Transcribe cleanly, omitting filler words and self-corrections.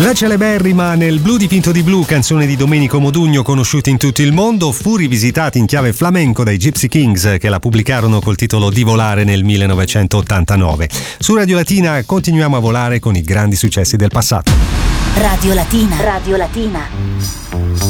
La celeberrima Nel blu dipinto di blu, canzone di Domenico Modugno conosciuta in tutto il mondo, fu rivisitata in chiave flamenco dai Gypsy Kings, che la pubblicarono col titolo Di volare nel 1989. Su Radio Latina continuiamo a volare con i grandi successi del passato. Radio Latina. Radio Latina.